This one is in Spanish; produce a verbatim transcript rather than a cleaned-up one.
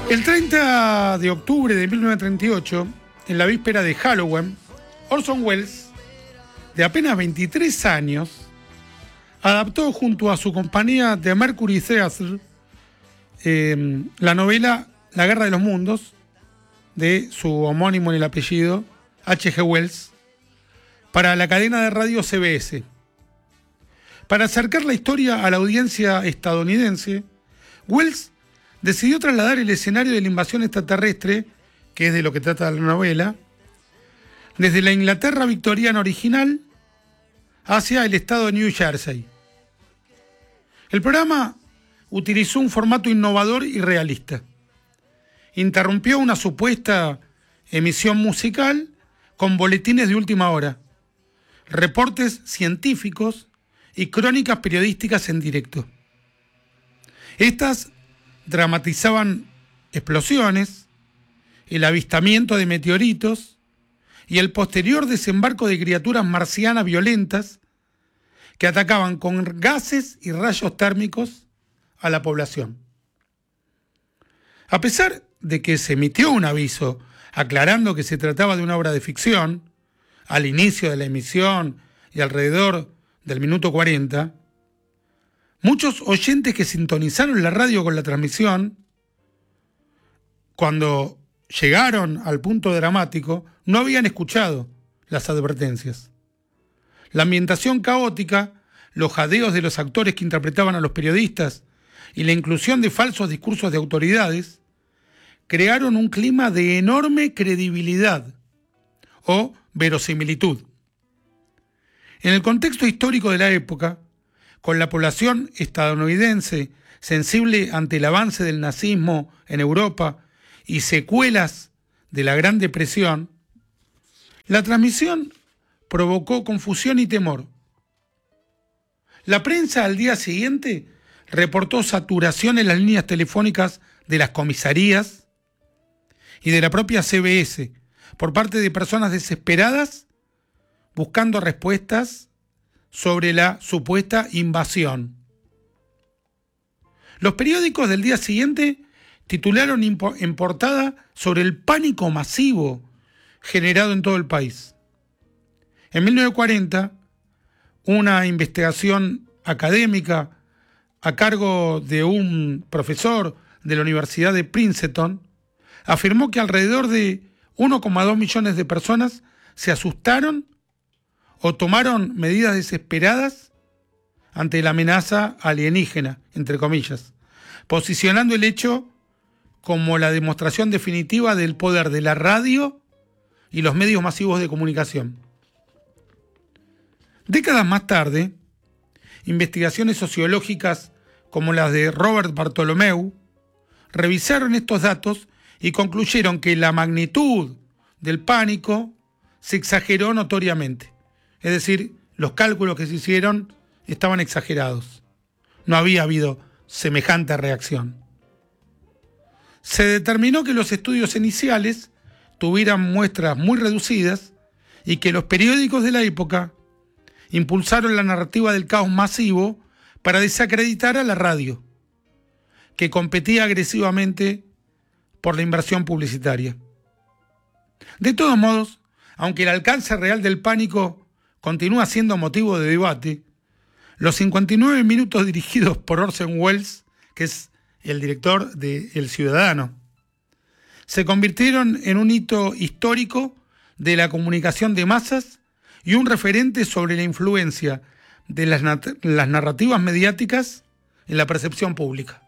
El treinta de octubre de mil novecientos treinta y ocho, en la víspera de Halloween, Orson Welles, de apenas veintitrés años, adaptó junto a su compañía The Mercury Theatre eh, la novela La Guerra de los Mundos, de su homónimo en el apellido, H G Wells, para la cadena de radio C B S. Para acercar la historia a la audiencia estadounidense, Wells decidió trasladar el escenario de la invasión extraterrestre, que es de lo que trata la novela, desde la Inglaterra victoriana original hacia el estado de New Jersey. El programa utilizó un formato innovador y realista. Interrumpió una supuesta emisión musical con boletines de última hora, reportes científicos y crónicas periodísticas en directo. Estas dramatizaban explosiones, el avistamiento de meteoritos y el posterior desembarco de criaturas marcianas violentas que atacaban con gases y rayos térmicos a la población. A pesar de que se emitió un aviso aclarando que se trataba de una obra de ficción, al inicio de la emisión y alrededor del minuto cuarenta, muchos oyentes que sintonizaron la radio con la transmisión, cuando llegaron al punto dramático, no habían escuchado las advertencias. La ambientación caótica, los jadeos de los actores que interpretaban a los periodistas y la inclusión de falsos discursos de autoridades crearon un clima de enorme credibilidad o verosimilitud. En el contexto histórico de la época, con la población estadounidense sensible ante el avance del nazismo en Europa y secuelas de la Gran Depresión, la transmisión provocó confusión y temor. La prensa al día siguiente reportó saturación en las líneas telefónicas de las comisarías y de la propia C B S por parte de personas desesperadas buscando respuestas sobre la supuesta invasión. Los periódicos del día siguiente titularon en portada sobre el pánico masivo generado en todo el país. En mil novecientos cuarenta, una investigación académica a cargo de un profesor de la Universidad de Princeton afirmó que alrededor de uno coma dos millones de personas se asustaron o tomaron medidas desesperadas ante la amenaza alienígena, entre comillas, posicionando el hecho como la demostración definitiva del poder de la radio y los medios masivos de comunicación. Décadas más tarde, investigaciones sociológicas como las de Robert Bartholomew revisaron estos datos y concluyeron que la magnitud del pánico se exageró notoriamente. Es decir, los cálculos que se hicieron estaban exagerados. No había habido semejante reacción. Se determinó que los estudios iniciales tuvieran muestras muy reducidas y que los periódicos de la época impulsaron la narrativa del caos masivo para desacreditar a la radio, que competía agresivamente por la inversión publicitaria. De todos modos, aunque el alcance real del pánico continúa siendo motivo de debate, los cincuenta y nueve minutos dirigidos por Orson Welles, que es el director de El Ciudadano, se convirtieron en un hito histórico de la comunicación de masas y un referente sobre la influencia de las, nat- las narrativas mediáticas en la percepción pública.